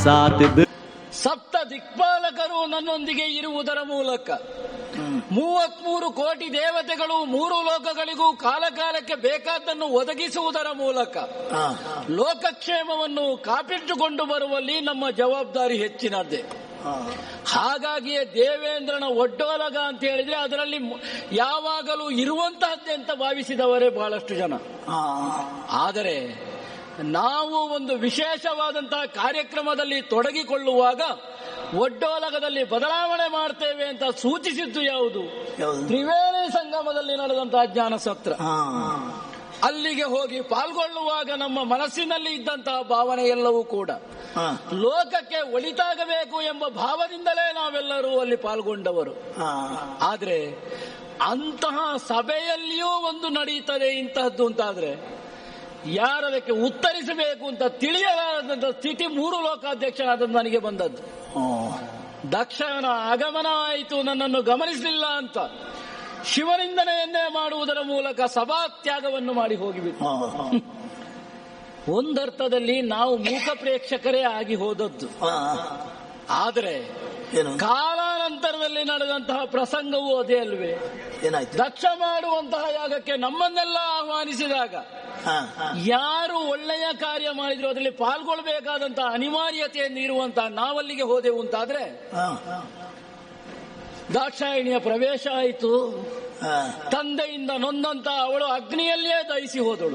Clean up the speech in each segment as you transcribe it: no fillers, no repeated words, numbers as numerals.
ಸಾತ್ ಸಪ್ತ ದಿಕ್ಪಾಲಕರು ನನ್ನೊಂದಿಗೆ ಇರುವುದರ ಮೂಲಕ 33 ಕೋಟಿ ದೇವತೆಗಳು 3 ಲೋಕಗಳಿಗೂ ಕಾಲಕಾಲಕ್ಕೆ ಬೇಕಾದ್ದನ್ನು ಒದಗಿಸುವುದರ ಮೂಲಕ ಲೋಕಕ್ಷೇಮವನ್ನು ಕಾಪಿಟ್ಟುಕೊಂಡು ಬರುವಲ್ಲಿ ನಮ್ಮ ಜವಾಬ್ದಾರಿ ಹೆಚ್ಚಿನದ್ದೇ. ಹಾಗಾಗಿಯೇ ದೇವೇಂದ್ರನ ಒಡ್ಡೋಲಗ ಅಂತ ಹೇಳಿದ್ರೆ ಅದರಲ್ಲಿ ಯಾವಾಗಲೂ ಇರುವಂತಹದ್ದೇ ಅಂತ ಭಾವಿಸಿದವರೇ ಬಹಳಷ್ಟು ಜನ. ಆದರೆ ನಾವು ಒಂದು ವಿಶೇಷವಾದಂತಹ ಕಾರ್ಯಕ್ರಮದಲ್ಲಿ ತೊಡಗಿಕೊಳ್ಳುವಾಗ ಒಡ್ಡೋಲಗದಲ್ಲಿ ಬದಲಾವಣೆ ಮಾಡ್ತೇವೆ ಅಂತ ಸೂಚಿಸಿದ್ದು ಯಾವುದು? ತ್ರಿವೇಣಿ ಸಂಗಮದಲ್ಲಿ ನಡೆದಂತಹ ಜ್ಞಾನ ಸತ್ರ. ಅಲ್ಲಿಗೆ ಹೋಗಿ ಪಾಲ್ಗೊಳ್ಳುವಾಗ ನಮ್ಮ ಮನಸ್ಸಿನಲ್ಲಿ ಇದ್ದಂತಹ ಭಾವನೆ ಎಲ್ಲವೂ ಕೂಡ ಲೋಕಕ್ಕೆ ಒಳಿತಾಗಬೇಕು ಎಂಬ ಭಾವದಿಂದಲೇ ನಾವೆಲ್ಲರೂ ಅಲ್ಲಿ ಪಾಲ್ಗೊಂಡವರು. ಆದ್ರೆ ಅಂತಹ ಸಭೆಯಲ್ಲಿಯೂ ಒಂದು ನಡೆಯುತ್ತದೆ ಇಂತಹದ್ದು ಅಂತಾದ್ರೆ ಯಾರದಕ್ಕೆ ಉತ್ತರಿಸಬೇಕು ಅಂತ ತಿಳಿಯಲಾರದಂತ ಸ್ಥಿತಿ 3 ಲೋಕಾಧ್ಯಕ್ಷನಾದ ನನಗೆ ಬಂದದ್ದು. ದಕ್ಷನ ಆಗಮನ ಆಯಿತು, ನನ್ನನ್ನು ಗಮನಿಸಲಿಲ್ಲ ಅಂತ ಶಿವನಿಂದನೆಯನ್ನೇ ಮಾಡುವುದರ ಮೂಲಕ ಸಭಾತ್ಯಾಗವನ್ನು ಮಾಡಿ ಹೋಗಿಬಿಟ್ಟು ಒಂದರ್ಥದಲ್ಲಿ ನಾವು ಮೂಕ ಪ್ರೇಕ್ಷಕರೇ ಆಗಿ ಹೋದದ್ದು. ಆದರೆ ಕಾಲಾನಂತರದಲ್ಲಿ ನಡೆದಂತಹ ಪ್ರಸಂಗವೂ ಅದೇ ಅಲ್ವೇ? ದಕ್ಷ ಮಾಡುವಂತಹ ಯಾಗಕ್ಕೆ ನಮ್ಮನ್ನೆಲ್ಲ ಆಹ್ವಾನಿಸಿದಾಗ ಯಾರು ಒಳ್ಳೆಯ ಕಾರ್ಯ ಮಾಡಿದ್ರು ಅದರಲ್ಲಿ ಪಾಲ್ಗೊಳ್ಬೇಕಾದಂತಹ ಅನಿವಾರ್ಯತೆಯನ್ನು ಇರುವಂತಹ ನಾವಲ್ಲಿಗೆ ಹೋದೆವು ಅಂತಾದ್ರೆ ದಾಕ್ಷಾಯಿಣಿಯ ಪ್ರವೇಶ ಆಯಿತು. ತಂದೆಯಿಂದ ನೊಂದಂತ ಅವಳು ಅಗ್ನಿಯಲ್ಲಿಯೇ ದಹಿಸಿ ಹೋದಳು.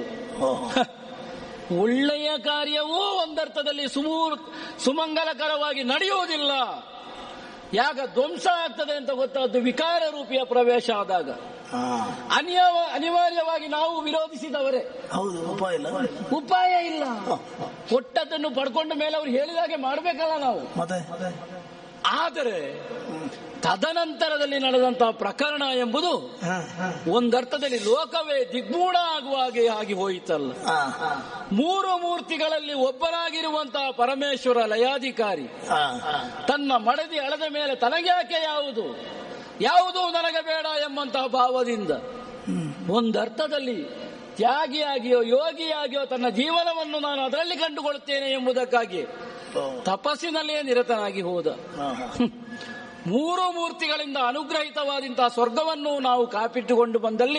ಒಳ್ಳೆಯ ಕಾರ್ಯವೂ ಒಂದರ್ಥದಲ್ಲಿ ಸುಮಂಗಲಕರವಾಗಿ ನಡೆಯುವುದಿಲ್ಲ. ಯಾಗ ಧ್ವಂಸ ಆಗ್ತದೆ ಅಂತ ಗೊತ್ತಾದ್ದು ವಿಕಾರ ರೂಪಿಯ ಪ್ರವೇಶ ಆದಾಗ ಅನಿವಾರ್ಯವಾಗಿ ನಾವು ವಿರೋಧಿಸಿದವರೇ. ಉಪಾಯ ಇಲ್ಲ. ಕೊಟ್ಟದನ್ನು ಪಡ್ಕೊಂಡ ಮೇಲೆ ಅವ್ರು ಹೇಳಿದಾಗೆ ಮಾಡ್ಬೇಕಲ್ಲ ನಾವು. ಆದರೆ ತದನಂತರದಲ್ಲಿ ನಡೆದಂತಹ ಪ್ರಕರಣ ಎಂಬುದು ಒಂದರ್ಥದಲ್ಲಿ ಲೋಕವೇ ದಿಗ್ಮೂಢ ಆಗುವ ಹಾಗೆ ಆಗಿ ಹೋಯಿತಲ್ಲ. 3 ಮೂರ್ತಿಗಳಲ್ಲಿ ಒಬ್ಬರಾಗಿರುವಂತಹ ಪರಮೇಶ್ವರ ಲಯಾಧಿಕಾರಿ ತನ್ನ ಮಡದಿ ಅಳೆದ ಮೇಲೆ ತನಗ್ಯಾಕೆ ಯಾವುದು ನನಗೆ ಬೇಡ ಎಂಬಂತಹ ಭಾವದಿಂದ ಒಂದರ್ಥದಲ್ಲಿ ತ್ಯಾಗಿಯಾಗಿಯೋ ಯೋಗಿಯಾಗಿಯೋ ತನ್ನ ಜೀವನವನ್ನು ನಾನು ಅದರಲ್ಲಿ ಕಂಡುಕೊಳ್ಳುತ್ತೇನೆ ಎಂಬುದಕ್ಕಾಗಿ ತಪಸ್ಸಿನಲ್ಲೇ ನಿರತನಾಗಿ ಹೋದ. 3 ಮೂರ್ತಿಗಳಿಂದ ಅನುಗ್ರಹಿತವಾದಂತಹ ಸ್ವರ್ಗವನ್ನು ನಾವು ಕಾಪಿಟ್ಟುಕೊಂಡು ಬಂದಲ್ಲಿ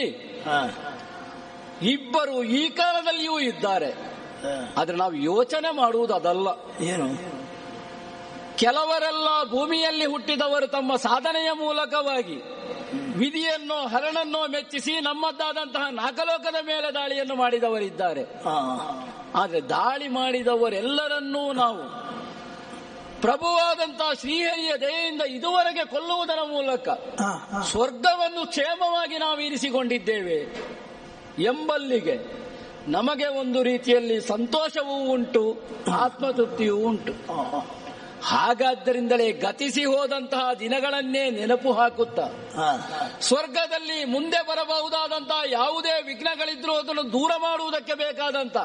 ಇಬ್ಬರು ಈ ಕಾಲದಲ್ಲಿಯೂ ಇದ್ದಾರೆ. ಆದ್ರೆ ನಾವು ಯೋಚನೆ ಮಾಡುವುದು ಅದಲ್ಲ. ಏನು? ಕೆಲವರೆಲ್ಲ ಭೂಮಿಯಲ್ಲಿ ಹುಟ್ಟಿದವರು ತಮ್ಮ ಸಾಧನೆಯ ಮೂಲಕವಾಗಿ ವಿಧಿಯನ್ನೋ ಹರಣನ್ನೋ ಮೆಚ್ಚಿಸಿ ನಮ್ಮದ್ದಾದಂತಹ ನಾಗಲೋಕದ ಮೇಲೆ ದಾಳಿಯನ್ನು ಮಾಡಿದವರಿದ್ದಾರೆ. ಆದ್ರೆ ದಾಳಿ ಮಾಡಿದವರೆಲ್ಲರನ್ನೂ ನಾವು ಪ್ರಭುವಾದಂತಹ ಶ್ರೀಹರಿಯ ದಯೆಯಿಂದ ಇದುವರೆಗೆ ಕೊಲ್ಲುವುದರ ಮೂಲಕ ಸ್ವರ್ಗವನ್ನು ಕ್ಷೇಮವಾಗಿ ನಾವು ಇರಿಸಿಕೊಂಡಿದ್ದೇವೆ ಎಂಬಲ್ಲಿಗೆ ನಮಗೆ ಒಂದು ರೀತಿಯಲ್ಲಿ ಸಂತೋಷವೂ ಉಂಟು, ಆತ್ಮತೃಪ್ತಿಯೂ ಉಂಟು. ಹಾಗಾದ್ದರಿಂದಲೇ ಗತಿಸಿ ಹೋದಂತಹ ದಿನಗಳನ್ನೇ ನೆನಪು ಹಾಕುತ್ತಾ ಸ್ವರ್ಗದಲ್ಲಿ ಮುಂದೆ ಬರಬಹುದಾದಂತಹ ಯಾವುದೇ ವಿಘ್ನಗಳಿದ್ರೂ ಅದನ್ನು ದೂರ ಮಾಡುವುದಕ್ಕೆ ಬೇಕಾದಂತ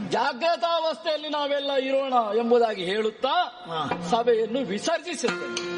ಜಾಗೃತಾವಸ್ಥೆಯಲ್ಲಿ ನಾವೆಲ್ಲ ಇರೋಣ ಎಂಬುದಾಗಿ ಹೇಳುತ್ತಾ ಸಭೆಯನ್ನು ವಿಸರ್ಜಿಸುತ್ತೇವೆ.